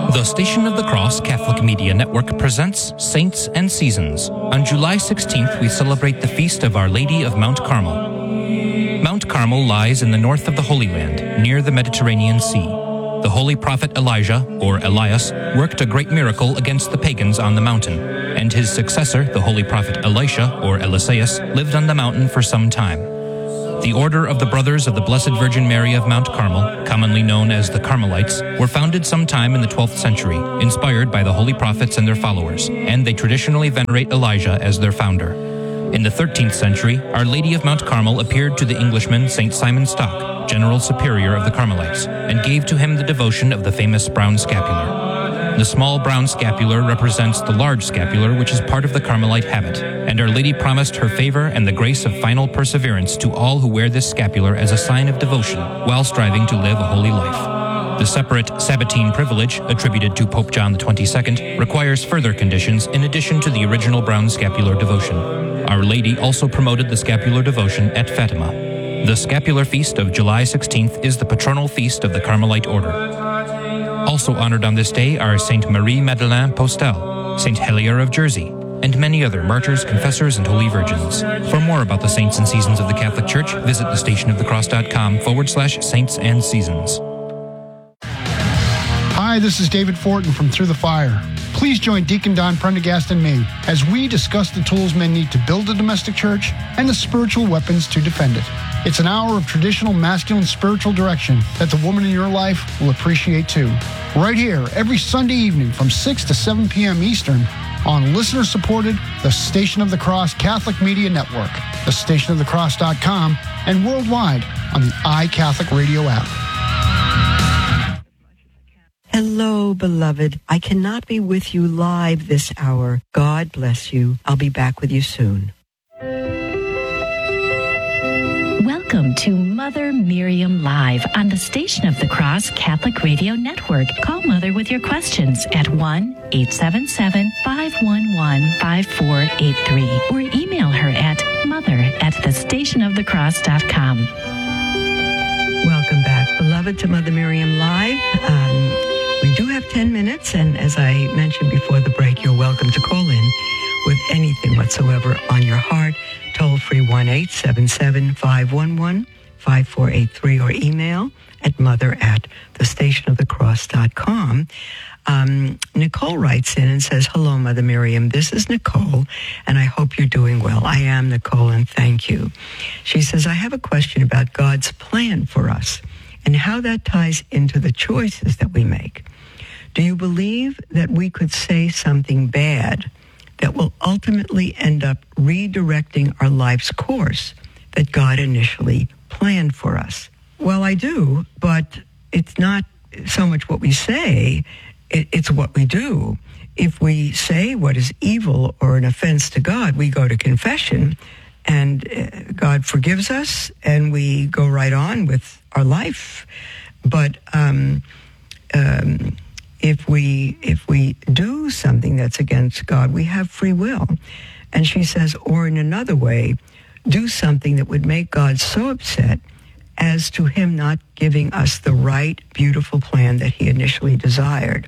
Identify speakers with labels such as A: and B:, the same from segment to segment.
A: The Station of the Cross Catholic Media Network presents Saints and Seasons. On July 16th, we celebrate the feast of Our Lady of Mount Carmel. Mount Carmel lies in the north of the Holy Land, near the Mediterranean Sea. The holy prophet Elijah, or Elias, worked a great miracle against the pagans on the mountain, and his successor, the holy prophet Elisha, or Eliseus, lived on the mountain for some time. The Order of the Brothers of the Blessed Virgin Mary of Mount Carmel, commonly known as the Carmelites, were founded sometime in the 12th century, inspired by the holy prophets and their followers, and they traditionally venerate Elijah as their founder. In the 13th century, Our Lady of Mount Carmel appeared to the Englishman St. Simon Stock, General Superior of the Carmelites, and gave to him the devotion of the famous brown scapular. The small brown scapular represents the large scapular, which is part of the Carmelite habit, and Our Lady promised her favor and the grace of final perseverance to all who wear this scapular as a sign of devotion while striving to live a holy life. The separate Sabbatine privilege, attributed to Pope John XXII, requires further conditions in addition to the original brown scapular devotion. Our Lady also promoted the scapular devotion at Fatima. The scapular feast of July 16th is the patronal feast of the Carmelite order. Also honored on this day are Saint Marie Madeleine Postel, Saint Helier of Jersey, and many other martyrs, confessors, and holy virgins. For more about the saints and seasons of the Catholic Church, visit thestationofthecross.com/saints and seasons.
B: Hi, this is David Fortin from Through the Fire. Please join Deacon Don Prendergast and me as we discuss the tools men need to build a domestic church and the spiritual weapons to defend it. It's an hour of traditional masculine spiritual direction that the woman in your life will appreciate too. Right here, every Sunday evening from 6 to 7 p.m. Eastern on listener-supported The Station of the Cross Catholic Media Network, thestationofthecross.com, and worldwide on the iCatholic Radio app.
C: Hello, beloved. I cannot be with you live this hour. God bless you. I'll be back with you soon.
D: Welcome to Mother Miriam Live on the Station of the Cross Catholic Radio Network. Call Mother with your questions at 1-877-511-5483 or email her at mother@thestationofthecross.com.
C: Welcome back, beloved, to Mother Miriam Live. We do have 10 minutes, and as I mentioned before the break, you're welcome to call in with anything whatsoever on your heart. Toll-free 1-877-511-5483 or email at mother@thestationofthecross.com. Nicole writes in and says, "Hello, Mother Miriam. This is Nicole, and I hope you're doing well." I am, Nicole, and thank you. She says, "I have a question about God's plan for us and how that ties into the choices that we make. Do you believe that we could say something bad that will ultimately end up redirecting our life's course that God initially planned for us?" Well, I do, but it's not so much what we say, it's what we do. If we say what is evil or an offense to God, we go to confession, and God forgives us, and we go right on with our life. But if we do something that's against God, we have free will. And she says, or in another way, do something that would make God so upset as to him not giving us the right, beautiful plan that he initially desired.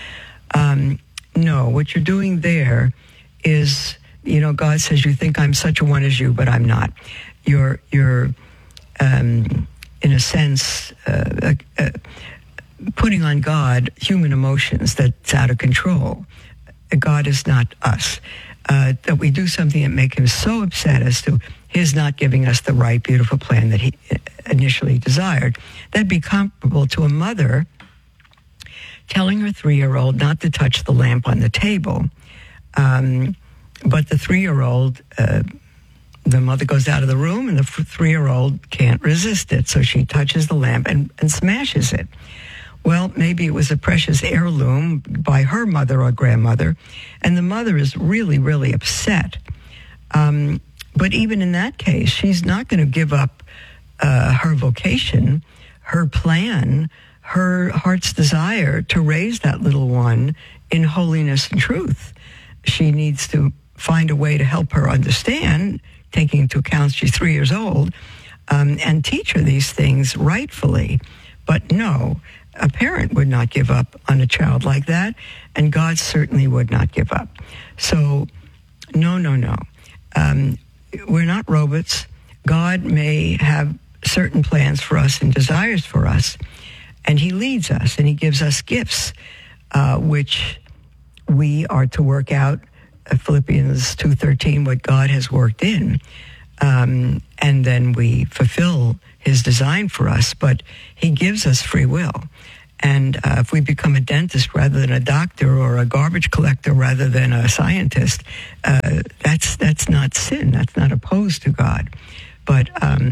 C: No, what you're doing there is, God says, you think I'm such a one as you, but I'm not. You're in a sense, putting on God human emotions that's out of control. God is not us. That we do something that make him so upset as to his not giving us the right, beautiful plan that he initially desired. That'd be comparable to a mother telling her 3-year-old not to touch the lamp on the table. But the 3-year-old, the mother goes out of the room, and the 3-year-old can't resist it. So she touches the lamp and smashes it. Well, maybe it was a precious heirloom by her mother or grandmother, and the mother is really, really upset. But even in that case, she's not going to give up her vocation, her plan, her heart's desire to raise that little one in holiness and truth. She needs to find a way to help her understand, taking into account she's 3 years old, and teach her these things rightfully. But no, A parent would not give up on a child like that, and God certainly would not give up. So, no. We're not robots. God may have certain plans for us and desires for us, and he leads us, and he gives us gifts, which we are to work out, Philippians 2:13, what God has worked in, and then we fulfill his design for us, but he gives us free will. And if we become a dentist rather than a doctor, or a garbage collector rather than a scientist, that's not sin. That's not opposed to God. But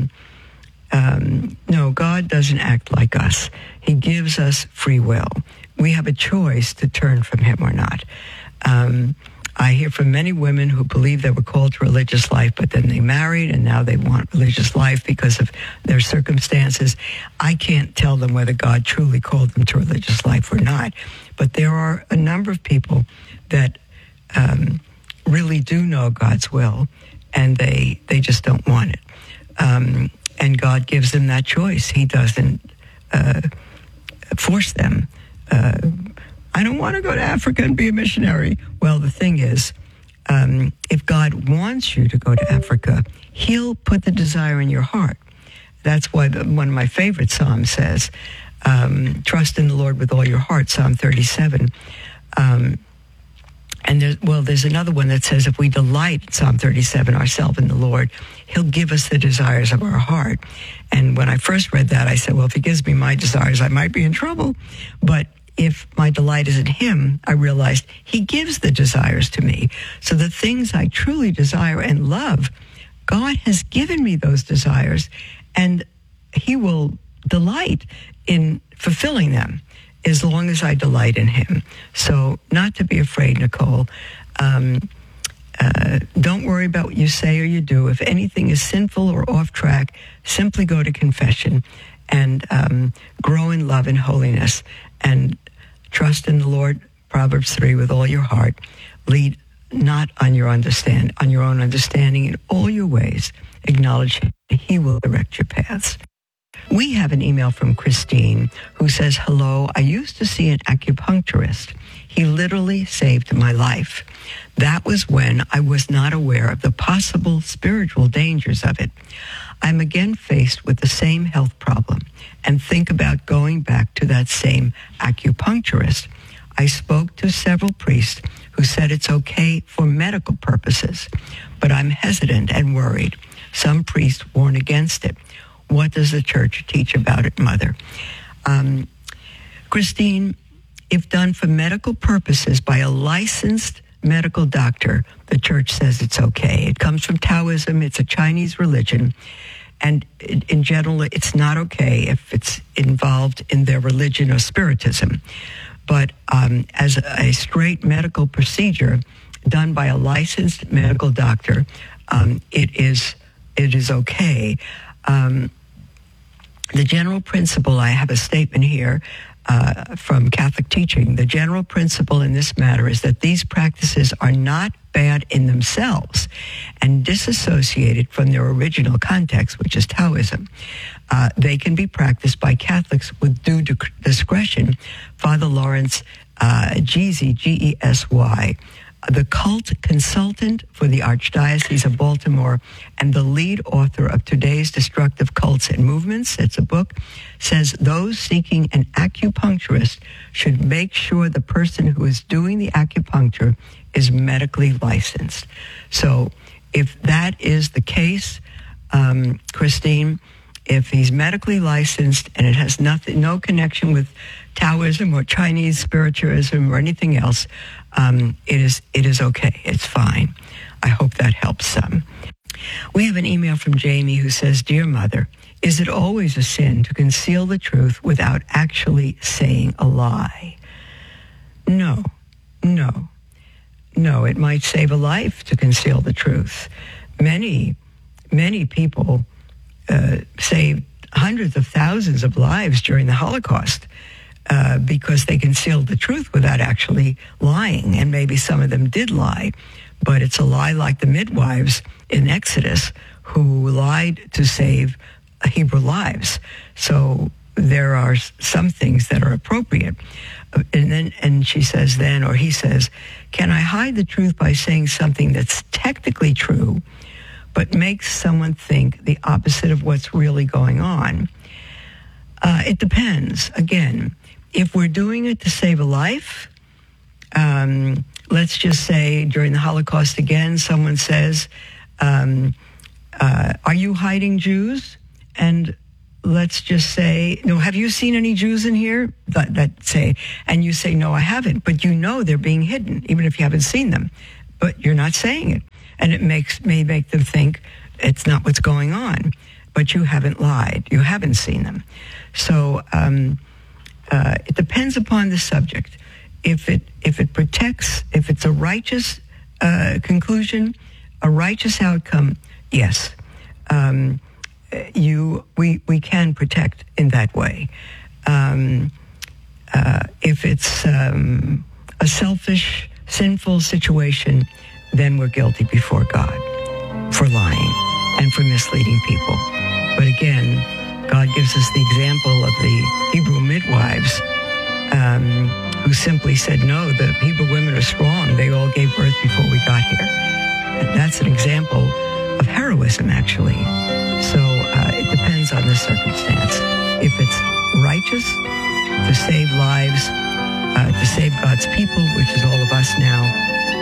C: no, God doesn't act like us. He gives us free will. We have a choice to turn from him or not. I hear from many women who believe they were called to religious life, but then they married, and now they want religious life because of their circumstances. I can't tell them whether God truly called them to religious life or not, but there are a number of people that really do know God's will, and they just don't want it. And God gives them that choice. He doesn't force them. I don't want to go to Africa and be a missionary. Well, the thing is, if God wants you to go to Africa, he'll put the desire in your heart. That's why one of my favorite Psalms says, trust in the Lord with all your heart, Psalm 37. And there's another one that says, if we delight, Psalm 37, ourselves in the Lord, he'll give us the desires of our heart. And when I first read that, I said, well, if he gives me my desires, I might be in trouble. But if my delight is in him, I realized he gives the desires to me. So the things I truly desire and love, God has given me those desires, and he will delight in fulfilling them as long as I delight in him. So not to be afraid, Nicole. Don't worry about what you say or you do. If anything is sinful or off track, simply go to confession and grow in love and holiness, and trust in the Lord, Proverbs 3, with all your heart. Lead not on your own understanding. In all your ways, acknowledge him. He will direct your paths. We have an email from Christine who says, hello, I used to see an acupuncturist. He literally saved my life. That was when I was not aware of the possible spiritual dangers of it. I'm again faced with the same health problem and think about going back to that same acupuncturist. I spoke to several priests who said it's okay for medical purposes, but I'm hesitant and worried. Some priests warn against it. What does the church teach about it, Mother? Christine, if done for medical purposes by a licensed medical doctor, the church says it's okay. It comes from Taoism. It's a Chinese religion. And in general, it's not okay if it's involved in their religion or spiritism. But as a straight medical procedure done by a licensed medical doctor, it is okay. The general principle, I have a statement here from Catholic teaching. The general principle in this matter is that these practices are not bad in themselves and disassociated from their original context, which is Taoism. They can be practiced by Catholics with due discretion. Father Lawrence Gesey, Gesy, the cult consultant for the Archdiocese of Baltimore and the lead author of Today's Destructive Cults and Movements, it's a book, says those seeking an acupuncturist should make sure the person who is doing the acupuncture is medically licensed. So if that is the case, Christine, if he's medically licensed and it has no connection with Taoism or Chinese spiritualism or anything else, it is okay. It's fine. I hope that helps some. We have an email from Jamie who says, Dear Mother, is it always a sin to conceal the truth without actually saying a lie? No. It might save a life to conceal the truth. Many people saved hundreds of thousands of lives during the Holocaust because they concealed the truth without actually lying. And maybe some of them did lie, but it's a lie like the midwives in Exodus who lied to save Hebrew lives. So there are some things that are appropriate. And she says then, or he says, can I hide the truth by saying something that's technically true, but makes someone think the opposite of what's really going on? It depends. Again, if we're doing it to save a life, let's just say during the Holocaust again, someone says, are you hiding Jews? And let's just say, no, have you seen any Jews in here? And you say, no, I haven't. But you know they're being hidden, even if you haven't seen them. But you're not saying it. And it may make them think it's not what's going on. But you haven't lied. You haven't seen them. So it depends upon the subject. If it protects, if it's a righteous conclusion, a righteous outcome, yes. We can protect in that way. If it's a selfish, sinful situation, then we're guilty before God for lying and for misleading people. But again, God gives us the example of the Hebrew midwives who simply said, no, the Hebrew women are strong. They all gave birth before we got here. And that's an example of heroism, actually. So it depends on the circumstance. If it's righteous to save lives, to save God's people, which is all of us now,